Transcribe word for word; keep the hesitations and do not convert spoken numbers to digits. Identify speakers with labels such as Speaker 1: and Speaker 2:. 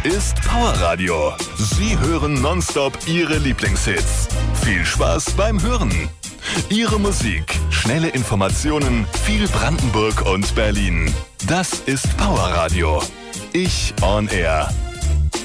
Speaker 1: ist Powerradio. Sie hören nonstop Ihre Lieblingshits. Viel Spaß beim Hören. Ihre Musik, schnelle Informationen, viel Brandenburg und Berlin. Das ist Powerradio. Ich on Air.